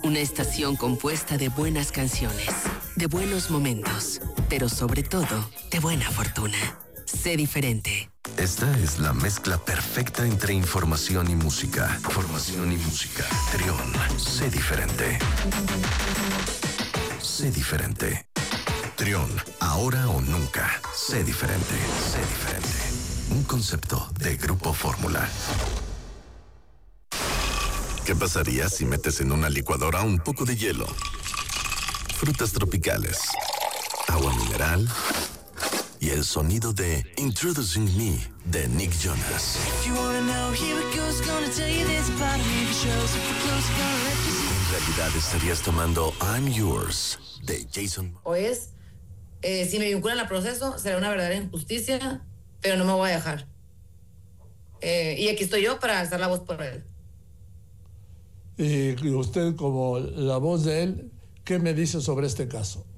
Una estación compuesta de buenas canciones, de buenos momentos, pero sobre todo, de buena fortuna. Sé diferente. Esta es la mezcla perfecta entre información y música. Información y música. Trión. Sé diferente. Sé diferente. Trión. Ahora o nunca. Sé diferente. Sé diferente. Un concepto de Grupo Fórmula. ¿Qué pasaría si metes en una licuadora un poco de hielo, frutas tropicales, agua mineral y el sonido de Introducing Me de Nick Jonas? En realidad estarías tomando I'm Yours de Jason. Oyes, si me vinculan al proceso, será una verdadera injusticia, pero no me voy a dejar. Y aquí estoy yo para alzar la voz por él. Y usted, como la voz de él, ¿qué me dice sobre este caso?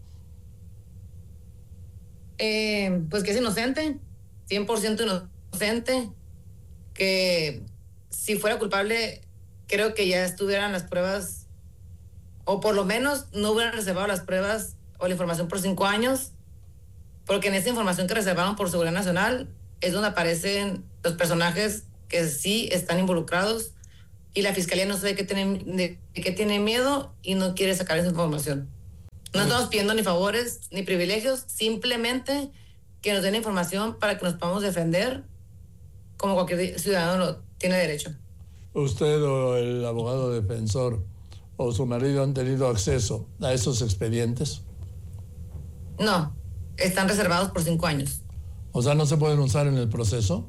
Pues que es inocente, 100% inocente, que si fuera culpable, creo que ya estuvieran las pruebas, o por lo menos no hubieran reservado las pruebas o la información por 5 años, porque en esa información que reservaron por seguridad nacional es donde aparecen los personajes que sí están involucrados, y la fiscalía no sabe de qué tiene miedo y no quiere sacar esa información. No estamos pidiendo ni favores ni privilegios, simplemente que nos den información para que nos podamos defender como cualquier ciudadano lo tiene derecho. ¿Usted o el abogado defensor o su marido han tenido acceso a esos expedientes? No, están reservados por 5 años. O sea, ¿no se pueden usar en el proceso?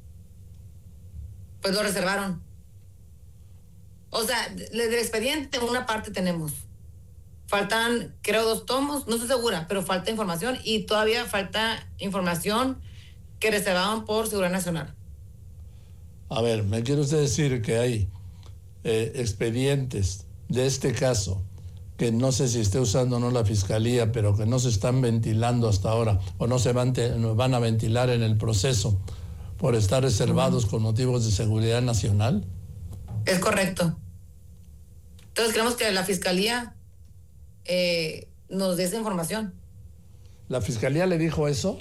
Pues lo reservaron. O sea, del expediente una parte tenemos. Faltan, creo, 2 tomos, no estoy segura, pero falta información y todavía falta información que reservaban por Seguridad Nacional. A ver, ¿me quiere usted decir que hay expedientes de este caso que no sé si esté usando o no la Fiscalía, pero que no se están ventilando hasta ahora o no se van a ventilar en el proceso por estar reservados con motivos de seguridad nacional? Es correcto. Entonces creemos que la Fiscalía nos dé esa información. ¿La Fiscalía le dijo eso?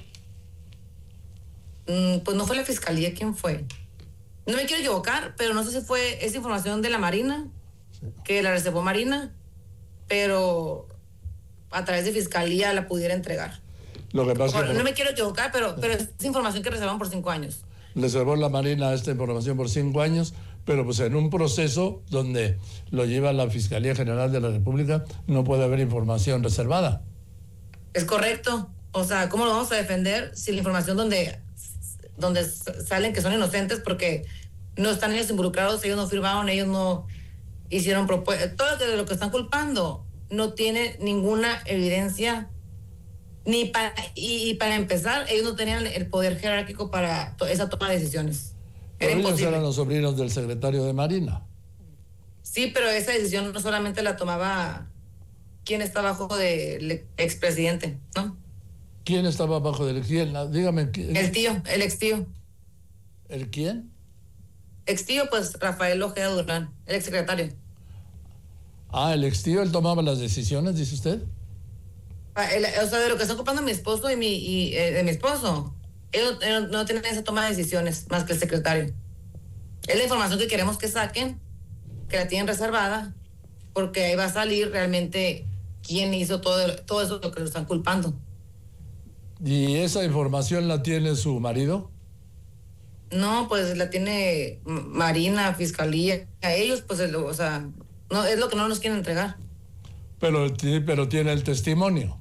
Pues no fue la Fiscalía, ¿quién fue? No me quiero equivocar, pero no sé si fue esa información de la Marina, sí, que la reservó Marina, pero a través de Fiscalía la pudiera entregar. Lo que pasa no me quiero equivocar, pero es información que reservaron por 5 años. Reservó la Marina esta información por 5 años, pero pues en un proceso donde lo lleva la Fiscalía General de la República no puede haber información reservada. Es correcto. O sea, ¿cómo lo vamos a defender si la información donde salen que son inocentes porque no están ellos involucrados, ellos no firmaron, ellos no hicieron propuestas? Todo lo que están culpando no tiene ninguna evidencia. Y para empezar, ellos no tenían el poder jerárquico para esa toma de decisiones. Pero ellos eran los sobrinos del secretario de Marina. Sí, pero esa decisión no solamente la tomaba quien está bajo del expresidente, ¿no? ¿Quién estaba bajo del quién? Dígame. El ex tío. ¿El quién? Ex tío, pues Rafael Ojeda Durán, el exsecretario. Ah, el ex tío, él tomaba las decisiones, dice usted. O sea, de lo que está ocupando mi esposo de mi esposo, ellos no tienen esa toma de decisiones más que el secretario. Es la información que queremos que saquen, que la tienen reservada, porque ahí va a salir realmente quién hizo todo eso lo que lo están culpando. ¿Y esa información la tiene su marido? No, pues la tiene Marina, Fiscalía. A ellos, pues, o sea, no, es lo que no nos quieren entregar. Pero tiene el testimonio.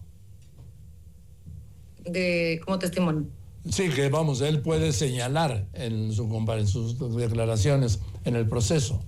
¿Cómo testimonio? Sí, que vamos, él puede señalar en sus declaraciones en el proceso.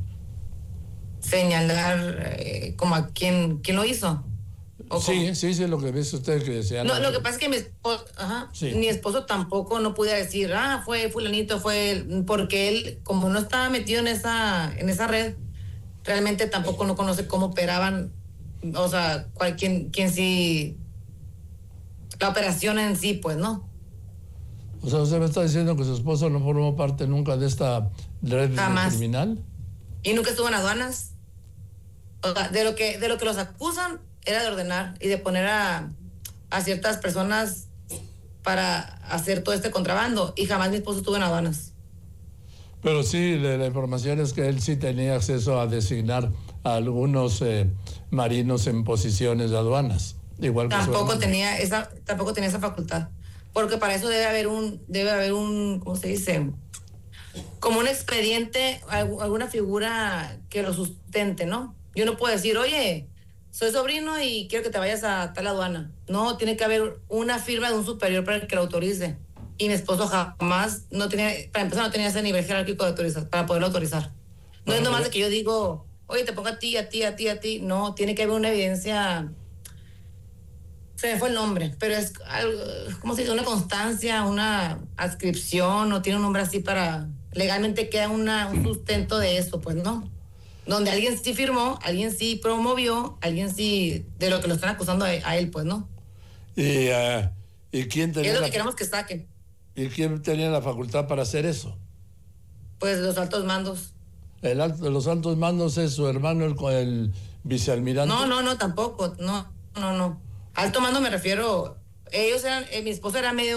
Señalar como a quién lo hizo. Sí, lo que dice usted que decía. No, lo que pasa es que mi esposo tampoco no pudiera decir, fue fulanito, fue él, porque él, como no estaba metido en esa red, realmente tampoco no conoce cómo operaban, o sea, quién sí, la operación en sí, pues, ¿no? O sea, ¿usted me está diciendo que su esposo no formó parte nunca de esta red criminal? ¿Y nunca estuvo en aduanas? O sea, de lo que los acusan era de ordenar y de poner a ciertas personas para hacer todo este contrabando, y jamás mi esposo estuvo en aduanas. Pero sí, la información es que él sí tenía acceso a designar a algunos marinos en posiciones de aduanas, igual que tampoco tenía esa facultad, porque para eso debe haber un, ¿cómo se dice? Como un expediente, alguna figura que lo sustente, ¿no? Yo no puedo decir, oye, soy sobrino y quiero que te vayas a tal aduana. No, tiene que haber una firma de un superior para que lo autorice. Y mi esposo jamás para empezar, no tenía ese nivel jerárquico de autorizar, para poderlo autorizar. No es nomás de que yo digo, oye, te pongo a ti, a ti, a ti, a ti. No, tiene que haber una evidencia. Se me fue el nombre, pero es algo, ¿cómo se dice? Una constancia, una adscripción, o tiene un nombre así para, legalmente queda un sustento de eso, pues, ¿no? Donde alguien sí firmó, alguien sí promovió, alguien sí, de lo que lo están acusando a él, pues, ¿no? ¿Y quién tenía? Es lo que queremos que saquen. ¿Y quién tenía la facultad para hacer eso? Pues los altos mandos. Los altos mandos es su hermano, el vicealmirante. No, tampoco, no. Alto mando me refiero, ellos eran, mi esposo era mi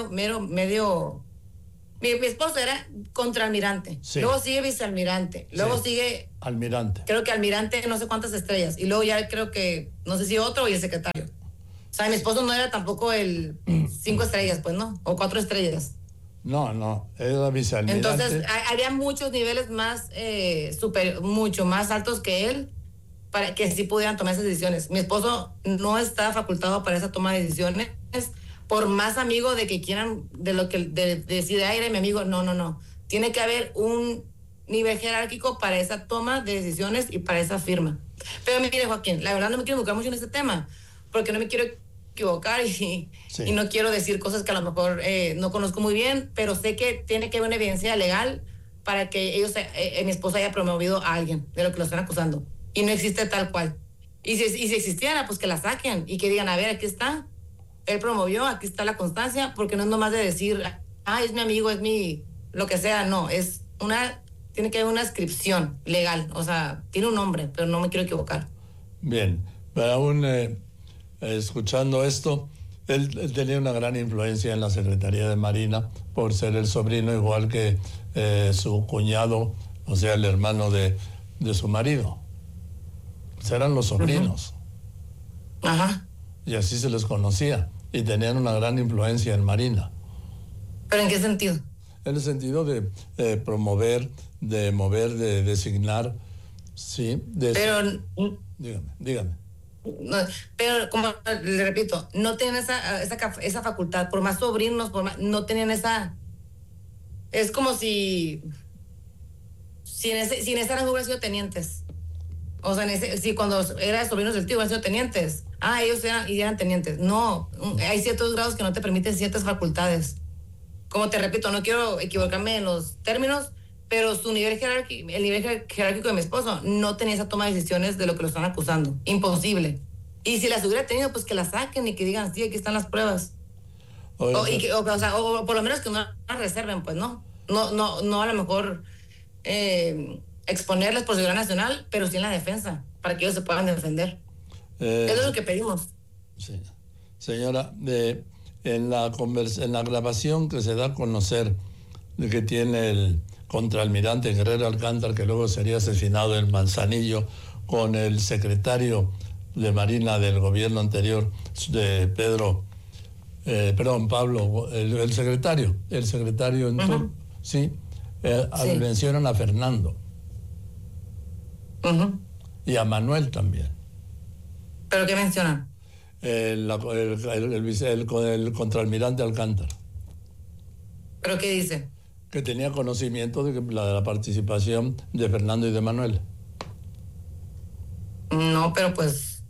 esposo era contraalmirante, sí. Luego sigue vicealmirante, luego sigue almirante. Creo que almirante no sé cuántas estrellas, y luego ya creo que, no sé si otro y el secretario. O sea, mi esposo no era tampoco el 5 estrellas, pues, ¿no? O 4 estrellas. No, era vicealmirante. Entonces, había muchos niveles más, mucho más altos que él, para que sí pudieran tomar esas decisiones. Mi esposo no está facultado para esa toma de decisiones, por más amigo de que quieran, de lo que decide, ay, era mi amigo, no. Tiene que haber un nivel jerárquico para esa toma de decisiones y para esa firma. Pero mire, Joaquín, la verdad no me quiero involucrar mucho en este tema, porque no me quiero equivocar y no quiero decir cosas que a lo mejor no conozco muy bien, pero sé que tiene que haber una evidencia legal para que mi esposo haya promovido a alguien de lo que lo están acusando. Y no existe tal cual. Y si existiera, pues que la saquen y que digan, a ver, aquí está, él promovió, aquí está la constancia, porque no es nomás de decir, es mi amigo, es mi, lo que sea, no, tiene que haber una inscripción legal, o sea, tiene un nombre, pero no me quiero equivocar. Bien, pero aún escuchando esto, él tenía una gran influencia en la Secretaría de Marina por ser el sobrino, igual que su cuñado, o sea, el hermano de su marido. Eran los sobrinos. Ajá. Y así se les conocía. Y tenían una gran influencia en Marina. ¿Pero en qué sentido? En el sentido de promover, de mover, de designar. Sí. Pero... Dígame. No, pero, como le repito, no tienen esa facultad. Por más sobrinos, no tenían esa... Es como si en esa eran hubiera sido tenientes. O sea, si cuando eran sobrinos del tío hubieran sido tenientes. Ellos eran tenientes. No, hay ciertos grados que no te permiten ciertas facultades. Como te repito, no quiero equivocarme en los términos, pero el nivel jerárquico de mi esposo no tenía esa toma de decisiones de lo que lo están acusando. Imposible. Y si las hubiera tenido, pues que las saquen y que digan, sí, aquí están las pruebas. O por lo menos que no las reserven, pues, ¿no? No a lo mejor... exponerles por seguridad nacional, pero sí en la defensa, para que ellos se puedan defender. Eso es lo que pedimos. Sí. Señora, en la grabación que se da a conocer de que tiene el contraalmirante Guerrero Alcántar, que luego sería asesinado en Manzanillo, con el secretario de Marina del gobierno anterior, de Pablo, el secretario en turno, sí, mencionan a Fernando. Y a Manuel también. ¿Pero qué mencionan? El contraalmirante Alcántar. ¿Pero qué dice? Que tenía conocimiento de la participación de Fernando y de Manuel. No, pero pues...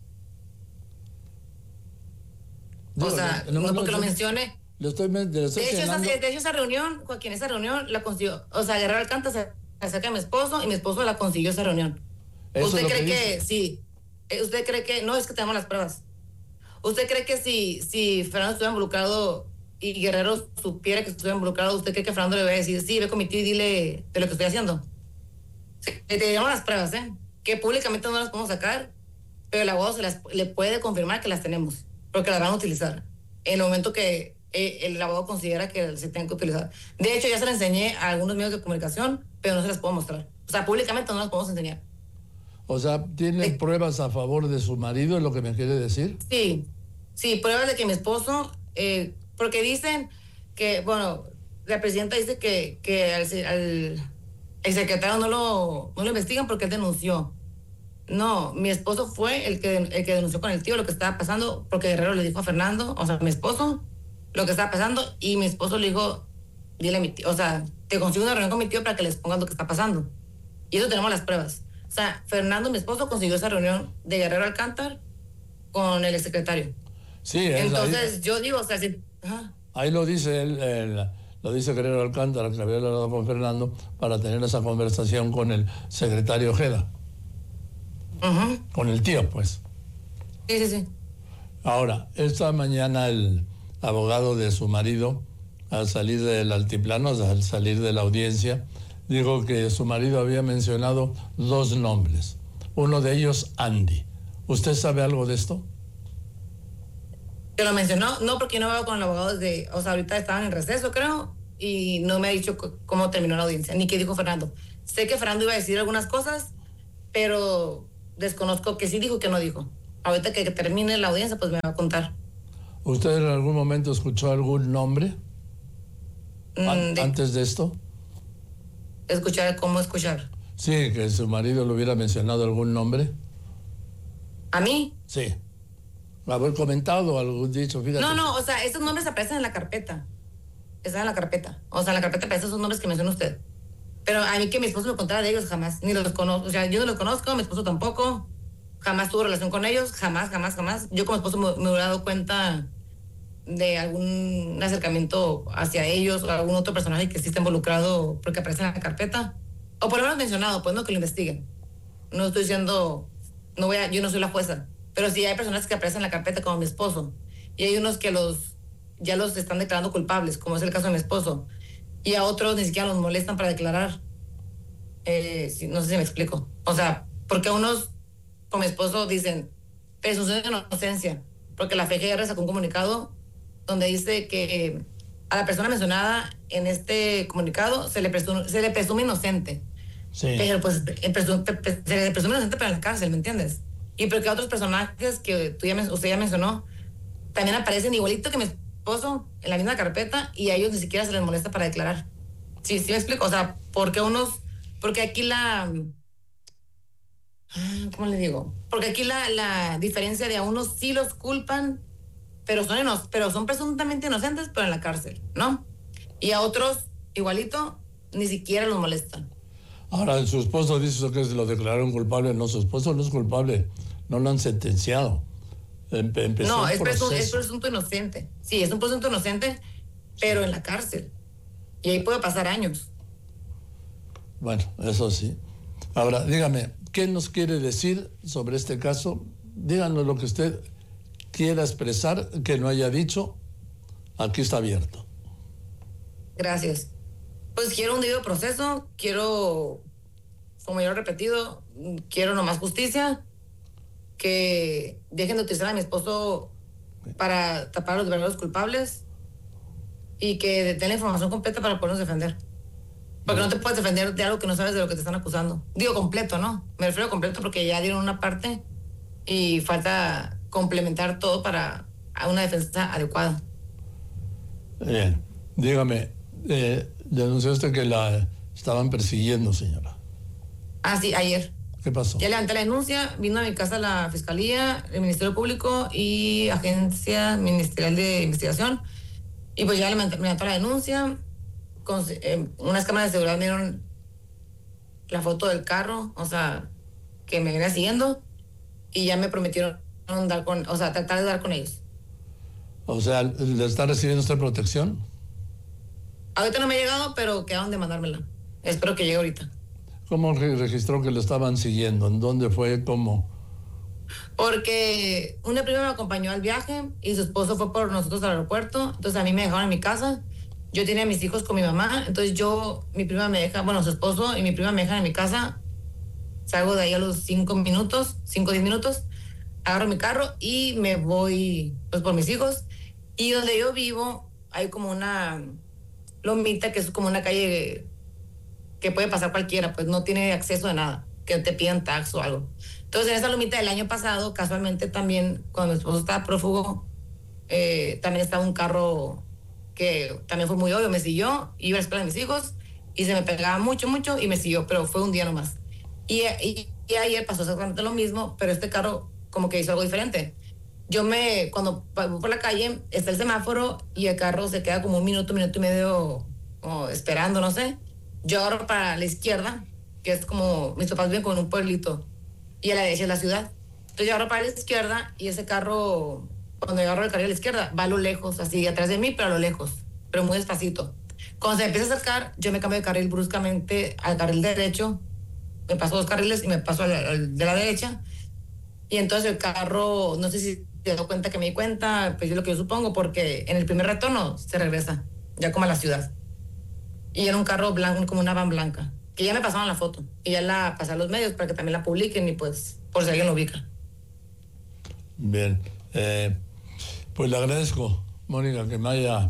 Digo, o sea, no porque lo mencione... De hecho, esa reunión, Joaquín, la consiguió... O sea, Guerrero Alcántar se acerca a mi esposo y mi esposo la consiguió esa reunión. ¿Usted cree que sí? ¿Usted cree que...? No, es que tenemos las pruebas. ¿Usted cree que si Fernando estuviera involucrado y Guerrero supiera que estuviera involucrado, usted cree que Fernando le va a decir, sí, ve con mi tío y dile de lo que estoy haciendo? Sí, te damos las pruebas, que públicamente no las podemos sacar, pero el abogado le puede confirmar que las tenemos, porque las van a utilizar en el momento que el abogado considera que se tienen que utilizar. De hecho, ya se las enseñé a algunos medios de comunicación, pero no se las puedo mostrar. O sea, públicamente no las podemos enseñar. O sea, ¿tienen pruebas a favor de su marido, es lo que me quiere decir? Sí, pruebas de que mi esposo, porque dicen que, bueno, la presidenta dice que el secretario no lo investigan porque él denunció. No, mi esposo fue el que denunció con el tío lo que estaba pasando, porque Guerrero le dijo a Fernando, o sea, mi esposo, lo que estaba pasando, y mi esposo le dijo, dile a mi tío, o sea, te consigo una reunión con mi tío para que les pongan lo que está pasando. Y eso tenemos las pruebas. O sea, Fernando, mi esposo, consiguió esa reunión de Guerrero Alcántar con el exsecretario. Sí, entonces yo digo, o sea, si, ahí lo dice lo dice Guerrero Alcántara, que había hablado con Fernando para tener esa conversación con el secretario Ojeda. Con el tío, pues. Sí. Ahora, esta mañana el abogado de su marido, al salir del altiplano, al salir de la audiencia, dijo que su marido había mencionado 2 nombres. Uno de ellos, Andy. ¿Usted sabe algo de esto? ¿Te lo mencionó? No, porque yo no veo con el abogado desde, o sea, ahorita estaban en receso, creo, y no me ha dicho cómo terminó la audiencia, ni qué dijo Fernando. Sé que Fernando iba a decir algunas cosas, pero desconozco que sí dijo, que no dijo. Ahorita que termine la audiencia, pues me va a contar. ¿Usted en algún momento escuchó algún nombre antes de esto? ¿Escuchar? ¿Cómo escuchar? Sí, que su marido le hubiera mencionado algún nombre. ¿A mí? Sí. Haber comentado algún dicho, fíjate. No, o sea, esos nombres aparecen en la carpeta. Están en la carpeta. O sea, en la carpeta aparecen esos nombres que menciona usted. Pero a mí que mi esposo me contara de ellos, jamás. Ni los conozco. O sea, yo no los conozco, mi esposo tampoco. Jamás tuvo relación con ellos. Jamás. Yo como esposo me hubiera dado cuenta de algún acercamiento hacia ellos o algún otro personaje que sí está involucrado porque aparece en la carpeta. O por lo menos mencionado, pues no, que lo investiguen. No estoy diciendo, yo no soy la jueza. Pero sí hay personas que aparecen en la carpeta como mi esposo. Y hay unos que ya los están declarando culpables, como es el caso de mi esposo. Y a otros ni siquiera los molestan para declarar. No sé si me explico. O sea, porque unos, con mi esposo, dicen presunción de inocencia. Porque la FGR sacó un comunicado donde dice que a la persona mencionada en este comunicado se le presume inocente. Sí. Pero pues se le presume inocente para la cárcel, ¿me entiendes? Y porque otros personajes que usted ya mencionó también aparecen igualito que mi esposo en la misma carpeta y a ellos ni siquiera se les molesta para declarar. Sí me explico. O sea, porque aquí ¿cómo le digo? Porque aquí la diferencia de a unos sí los culpan, pero son presuntamente inocentes, pero en la cárcel, ¿no? Y a otros, igualito, ni siquiera los molestan. Ahora, su esposo dice que lo declararon culpable. No, su esposo no es culpable. No lo han sentenciado. No, es presunto inocente. Sí, es un presunto inocente, pero en la cárcel. Y ahí puede pasar años. Bueno, eso sí. Ahora, dígame, ¿qué nos quiere decir sobre este caso? Díganos lo que usted quiera expresar, que no haya dicho. Aquí está abierto. Gracias. Pues quiero un debido proceso, como ya lo he repetido, quiero nomás justicia, que dejen de utilizar a mi esposo para tapar a los verdaderos culpables y que den la información completa para podernos defender. Porque no te puedes defender de algo que no sabes de lo que te están acusando. Digo completo, ¿no? Me refiero a completo porque ya dieron una parte y falta complementar todo para una defensa adecuada. Bien, dígame, denunciaste que la estaban persiguiendo, señora. Ah, sí, ayer. ¿Qué pasó? Ya levanté la denuncia, vino a mi casa la Fiscalía, el Ministerio Público y Agencia Ministerial de Investigación. Y pues ya levantó la denuncia. Unas cámaras de seguridad me dieron la foto del carro, o sea, que me venía siguiendo. Y ya me prometieron tratar de dar con ellos. O sea, ¿le está recibiendo usted protección? Ahorita no me ha llegado, pero quedaron de mandármela. Espero que llegue ahorita. ¿Cómo registró que lo estaban siguiendo? ¿En dónde fue? ¿Cómo? Porque una prima me acompañó al viaje y su esposo fue por nosotros al aeropuerto. Entonces a mí me dejaron en mi casa. Yo tenía a mis hijos con mi mamá. Entonces mi prima me deja, su esposo y mi prima me dejan en mi casa. Salgo de ahí a los 5 o 10 minutos. agarro mi carro y me voy pues por mis hijos. Y donde yo vivo hay como una lomita que es como una calle que puede pasar cualquiera, pues no tiene acceso a nada, que te pidan tax o algo. Entonces en esa lomita del año pasado, casualmente también, cuando mi esposo estaba prófugo, también estaba un carro que también fue muy obvio, me siguió, iba a la escuela de mis hijos y se me pegaba mucho y me siguió, pero fue un día nomás. Y ayer pasó exactamente lo mismo, pero este carro como que hizo algo diferente. Cuando voy por la calle, está el semáforo y el carro se queda como un minuto y medio esperando, no sé. Yo agarro para la izquierda, que es como, mis papás viven con un pueblito, y a la derecha es la ciudad. Entonces yo agarro para la izquierda y ese carro, cuando yo agarro el carril a la izquierda, va a lo lejos, así atrás de mí, pero a lo lejos, pero muy despacito. Cuando se me empieza a acercar, yo me cambio de carril bruscamente al carril derecho, me paso 2 carriles y me paso al de la derecha, y entonces el carro, no sé si te doy cuenta que me di cuenta, pues es lo que yo supongo, porque en el primer retorno se regresa, ya como a la ciudad. Y era un carro blanco, como una van blanca, que ya me pasaban la foto, y ya la pasé a los medios para que también la publiquen y pues, por si alguien lo ubica. Bien, pues le agradezco, Mónica, que me haya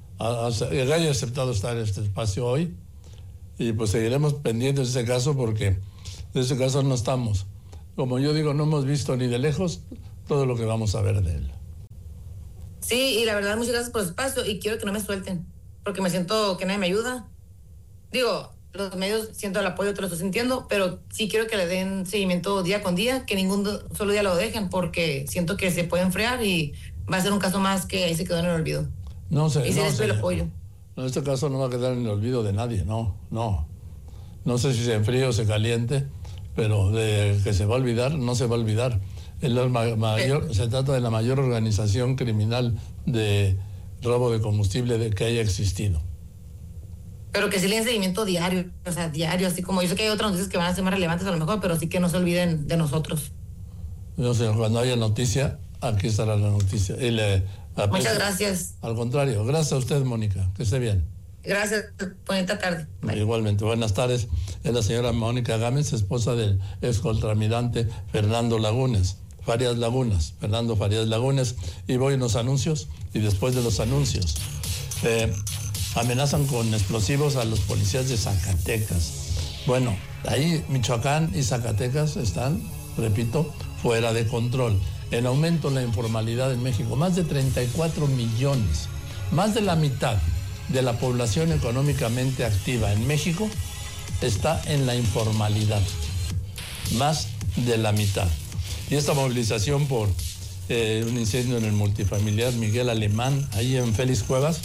aceptado estar en este espacio hoy, y pues seguiremos pendientes de ese caso, porque de ese caso no estamos. Como yo digo, no hemos visto ni de lejos todo lo que vamos a ver de él. Sí, y la verdad, muchas gracias por el espacio, y quiero que no me suelten, porque me siento que nadie me ayuda. Digo, los medios, siento el apoyo, te lo estoy sintiendo, pero sí quiero que le den seguimiento día con día, que ningún solo día lo dejen, porque siento que se puede enfriar y va a ser un caso más que ahí se quedó en el olvido. No sé. Y sí, les doy el apoyo. No, este caso no va a quedar en el olvido de nadie, no. No sé si se enfríe o se caliente, pero de que se va a olvidar, no se va a olvidar. Se trata de la mayor organización criminal de robo de combustible que haya existido. Pero que sí le den seguimiento diario, o sea, diario, así como yo sé que hay otras noticias que van a ser más relevantes a lo mejor, pero sí que no se olviden de nosotros. No sé, cuando haya noticia, aquí estará la noticia. Muchas gracias. Al contrario, gracias a usted, Mónica, que esté bien. Gracias, bonita tarde. Bye. Igualmente, buenas tardes. Es la señora Mónica Gámez, esposa del ex contraalmirante Fernando Farías Lagunes. Y voy a los anuncios, y después de los anuncios, amenazan con explosivos a los policías de Zacatecas. Bueno, ahí Michoacán y Zacatecas están, repito, fuera de control. En aumento la informalidad en México, más de 34 millones, más de la mitad de la población económicamente activa en México está en la informalidad, más de la mitad. Y esta movilización por un incendio en el multifamiliar Miguel Alemán, ahí en Félix Cuevas,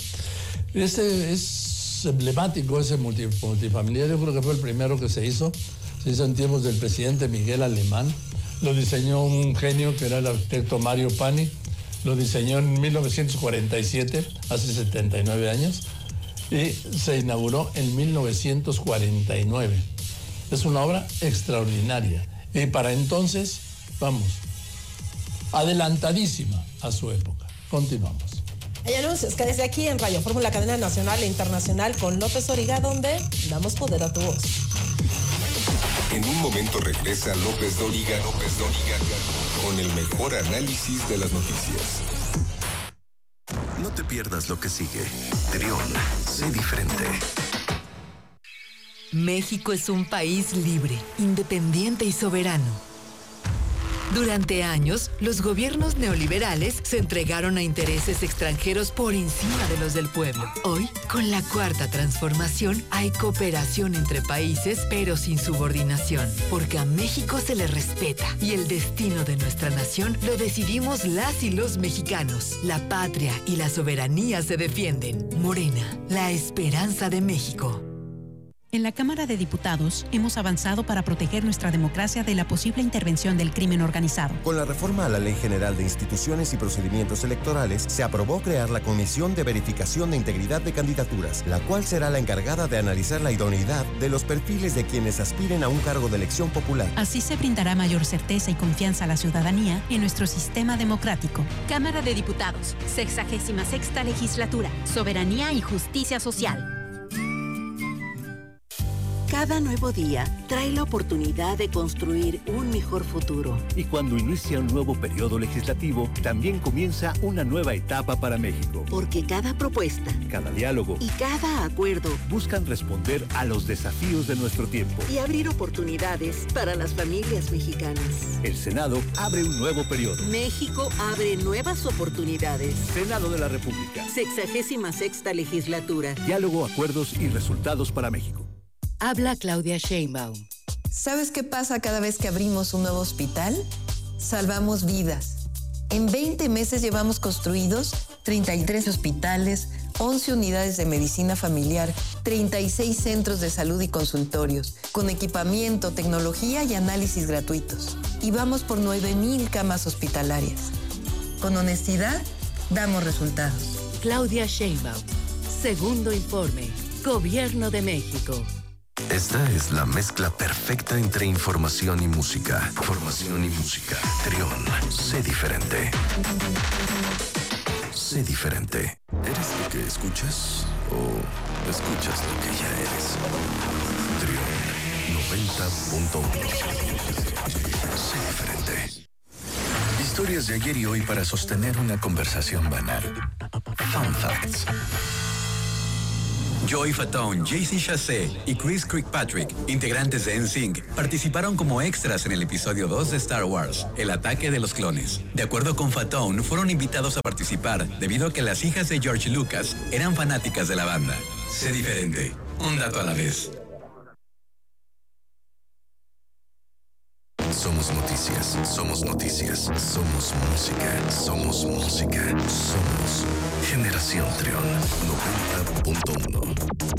es emblemático ese multifamiliar. Yo creo que fue el primero que se hizo en tiempos del presidente Miguel Alemán. Lo diseñó un genio que era el arquitecto Mario Pani. Lo diseñó en 1947, hace 79 años, y se inauguró en 1949. Es una obra extraordinaria. Y para entonces, adelantadísima a su época. Continuamos. Hay anuncios que desde aquí en Radio Fórmula, cadena nacional e internacional con López Dóriga, donde damos poder a tu voz. En un momento regresa López Dóriga con el mejor análisis de las noticias. No te pierdas lo que sigue. Trión, sé diferente. México es un país libre, independiente y soberano. Durante años, los gobiernos neoliberales se entregaron a intereses extranjeros por encima de los del pueblo. Hoy, con la Cuarta Transformación, hay cooperación entre países, pero sin subordinación, porque a México se le respeta y el destino de nuestra nación lo decidimos las y los mexicanos. La patria y la soberanía se defienden. Morena, la esperanza de México. En la Cámara de Diputados hemos avanzado para proteger nuestra democracia de la posible intervención del crimen organizado. Con la reforma a la Ley General de Instituciones y Procedimientos Electorales, se aprobó crear la Comisión de Verificación de Integridad de Candidaturas, la cual será la encargada de analizar la idoneidad de los perfiles de quienes aspiren a un cargo de elección popular. Así se brindará mayor certeza y confianza a la ciudadanía en nuestro sistema democrático. Cámara de Diputados, 66ª Legislatura, Soberanía y Justicia Social. Cada nuevo día trae la oportunidad de construir un mejor futuro. Y cuando inicia un nuevo periodo legislativo, también comienza una nueva etapa para México. Porque cada propuesta, cada diálogo y cada acuerdo buscan responder a los desafíos de nuestro tiempo y abrir oportunidades para las familias mexicanas. El Senado abre un nuevo periodo. México abre nuevas oportunidades. Senado de la República. 66ª legislatura. Diálogo, acuerdos y resultados para México. Habla Claudia Sheinbaum. ¿Sabes qué pasa cada vez que abrimos un nuevo hospital? Salvamos vidas. En 20 meses llevamos construidos 33 hospitales, 11 unidades de medicina familiar, 36 centros de salud y consultorios, con equipamiento, tecnología y análisis gratuitos. Y vamos por 9,000 camas hospitalarias. Con honestidad, damos resultados. Claudia Sheinbaum. Segundo informe. Gobierno de México. Esta es la mezcla perfecta entre información y música. Información y música. Trión, sé diferente. Sé diferente. ¿Eres lo que escuchas o escuchas lo que ya eres? Trión 90.1. Sé diferente. Historias de ayer y hoy para sostener una conversación banal. Fun Facts. Joey Fatone, JC Chasez y Chris Kirkpatrick, integrantes de NSYNC, participaron como extras en el episodio 2 de Star Wars, El ataque de los clones. De acuerdo con Fatone, fueron invitados a participar debido a que las hijas de George Lucas eran fanáticas de la banda. Sé diferente, un dato a la vez. Somos noticias, somos noticias, somos música, somos música, somos Generación Trión 90.1.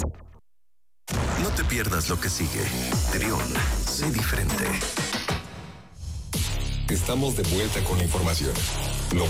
No te pierdas lo que sigue. Trión, sé diferente. Estamos de vuelta con la información.